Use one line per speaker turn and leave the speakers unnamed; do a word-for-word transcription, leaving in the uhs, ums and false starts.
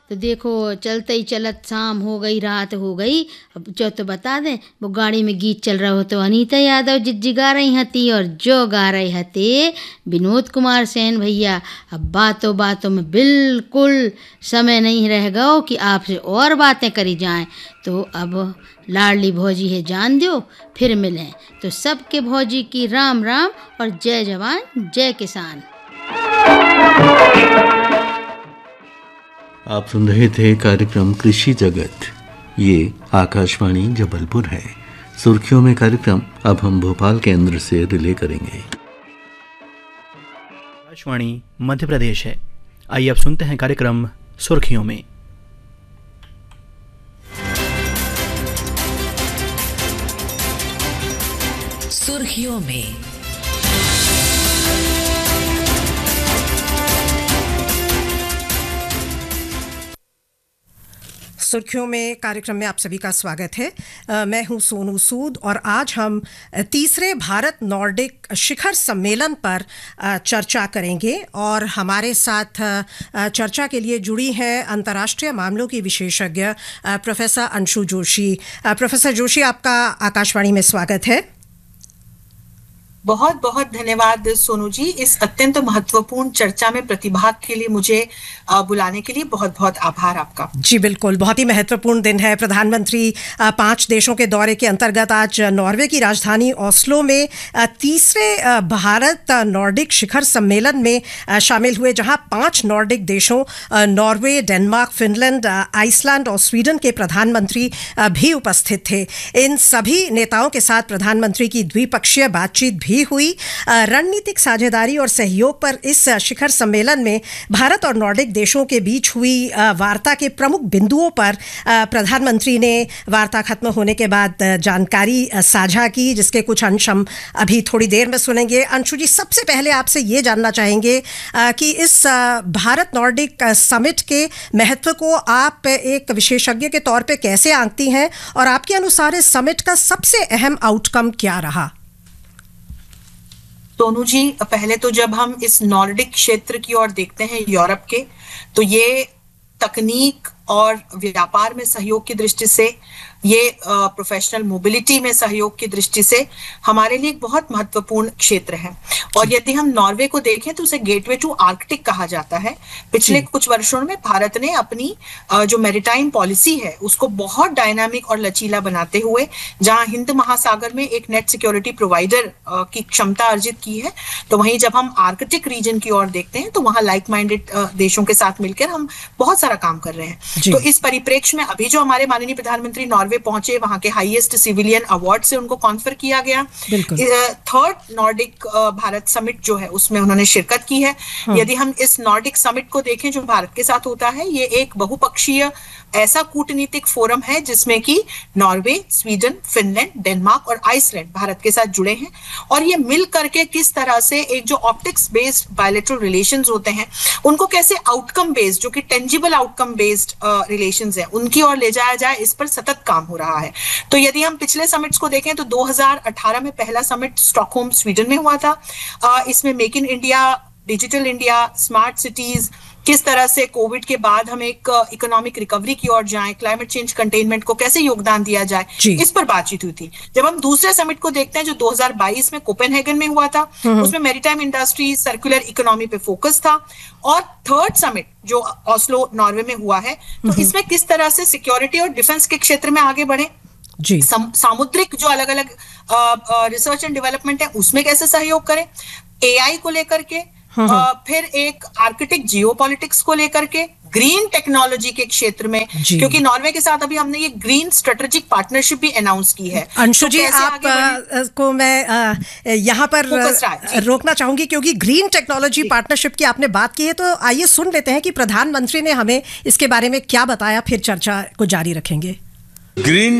तो देखो चलते ही चलत शाम हो गई, रात हो गई। अब जो तो बता दें, वो गाड़ी में गीत चल रहा हो तो अनीता यादव जिज्जी गा रही हती और जो गा रहे हते विनोद कुमार सेन भैया। अब बातों बातों में बिल्कुल समय नहीं रह गया कि आपसे और बातें करी जाएं। तो अब लाडली भौजी है जान दो, फिर मिलें। तो सबके भौजी की राम राम और जय जवान जय किसान।
आप सुन रहे थे कार्यक्रम कृषि जगत। ये आकाशवाणी जबलपुर है। सुर्खियों में कार्यक्रम अब हम भोपाल केंद्र से रिले करेंगे।
आकाशवाणी मध्य प्रदेश है। आइए अब सुनते हैं कार्यक्रम सुर्खियों में।
सुर्खियों में
सुर्खियों में कार्यक्रम में आप सभी का स्वागत है। आ, मैं हूं सोनू सूद और आज हम तीसरे भारत नॉर्डिक शिखर सम्मेलन पर आ, चर्चा करेंगे। और हमारे साथ आ, चर्चा के लिए जुड़ी हैं अंतर्राष्ट्रीय मामलों की विशेषज्ञ आ, प्रोफेसर अंशु जोशी। आ, प्रोफेसर जोशी, आपका आकाशवाणी में स्वागत है।
बहुत बहुत धन्यवाद सोनू जी, इस अत्यंत महत्वपूर्ण चर्चा में प्रतिभाग के लिए मुझे बुलाने के लिए बहुत बहुत आभार आपका।
जी बिल्कुल, बहुत ही महत्वपूर्ण दिन है। प्रधानमंत्री पांच देशों के दौरे के अंतर्गत आज नॉर्वे की राजधानी ओस्लो में तीसरे भारत नॉर्डिक शिखर सम्मेलन में शामिल हुए, जहां पांच नॉर्डिक देशों नॉर्वे, डेनमार्क, फिनलैंड, आइसलैंड और स्वीडन के प्रधानमंत्री भी उपस्थित थे। इन सभी नेताओं के साथ प्रधानमंत्री की द्विपक्षीय बातचीत भी हुई। रणनीतिक साझेदारी और सहयोग पर इस शिखर सम्मेलन में भारत और नॉर्डिक देशों के बीच हुई वार्ता के प्रमुख बिंदुओं पर प्रधानमंत्री ने वार्ता खत्म होने के बाद जानकारी साझा की, जिसके कुछ अंश हम अभी थोड़ी देर में सुनेंगे। अंशु जी, सबसे पहले आपसे ये जानना चाहेंगे कि इस भारत नॉर्डिक समिट के महत्व को आप एक विशेषज्ञ के तौर पे कैसे आंकती हैं और आपके अनुसार इस समिट का सबसे अहम आउटकम क्या रहा?
सोनू जी, पहले तो जब हम इस नॉर्डिक क्षेत्र की ओर देखते हैं यूरोप के, तो ये तकनीक और व्यापार में सहयोग की दृष्टि से, ये प्रोफेशनल मोबिलिटी में सहयोग की दृष्टि से हमारे लिए एक बहुत महत्वपूर्ण क्षेत्र है। और यदि हम नॉर्वे को देखें तो उसे गेटवे टू आर्कटिक कहा जाता है। पिछले कुछ वर्षों में भारत ने अपनी जो मैरीटाइम पॉलिसी है उसको बहुत डायनामिक और लचीला बनाते हुए, जहां हिंद महासागर में एक नेट सिक्योरिटी प्रोवाइडर की क्षमता अर्जित की है, तो वहीं जब हम आर्कटिक रीजन की ओर देखते हैं तो वहां लाइक माइंडेड देशों के साथ मिलकर हम बहुत सारा काम कर रहे हैं। तो इस परिप्रेक्ष्य में अभी जो हमारे माननीय प्रधानमंत्री नॉर्वे पहुंचे, वहां के हाईएस्ट सिविलियन अवार्ड से उनको कॉन्फर किया गया। थर्ड नॉर्डिक भारत समिट जो है उसमें उन्होंने शिरकत की है। यदि हम इस नॉर्डिक समिट को देखें जो भारत के साथ होता है, ये एक बहुपक्षीय ऐसा कूटनीतिक फोरम है जिसमें कि नॉर्वे, स्वीडन, फिनलैंड, डेनमार्क और आइसलैंड भारत के साथ जुड़े हैं। और ये मिल करके किस तरह से एक जो ऑप्टिक्स बेस्ड बायलैटरल रिलेशंस होते हैं उनको कैसे आउटकम बेस्ड, जो कि टेंजिबल आउटकम बेस्ड रिलेशंस है, उनकी ओर ले जाया जाए, इस पर सतत काम हो रहा है। तो यदि हम पिछले समिट्स को देखें तो दो हज़ार अठारह में पहला समिट स्टॉकहोम स्वीडन में हुआ था। आ, इसमें make in India, digital India, smart cities, किस तरह से कोविड के बाद हम एक इकोनॉमिक रिकवरी की ओर जाएं, क्लाइमेट चेंज कंटेनमेंट को कैसे योगदान दिया जाए, इस पर बातचीत हुई थी। जब हम दूसरे समिट को देखते हैं जो दो हज़ार बाईस में कोपेनहेगन में हुआ था, उसमें मैरीटाइम इंडस्ट्री, सर्कुलर इकोनॉमी पे फोकस था। और थर्ड समिट जो ओस्लो नॉर्वे में हुआ है, तो इसमें किस तरह से सिक्योरिटी और डिफेंस के क्षेत्र में आगे बढ़े, जी सामुद्रिक जो अलग अलग रिसर्च एंड डेवलपमेंट है उसमें कैसे सहयोग करें, एआई को लेकर के, Uh, फिर एक आर्कटिक जियोपॉलिटिक्स को लेकर के, ग्रीन टेक्नोलॉजी के क्षेत्र में, क्योंकि नॉर्वे के साथ अभी हमने ये ग्रीन स्ट्रेटेजिक पार्टनरशिप भी अनाउंस की है।
अंशु जी, आप को मैं यहाँ पर रोकना चाहूंगी क्योंकि ग्रीन टेक्नोलॉजी पार्टनरशिप की आपने बात की है, तो आइए सुन लेते हैं कि प्रधानमंत्री ने हमें इसके बारे में क्या बताया, फिर चर्चा को जारी रखेंगे।
ग्रीन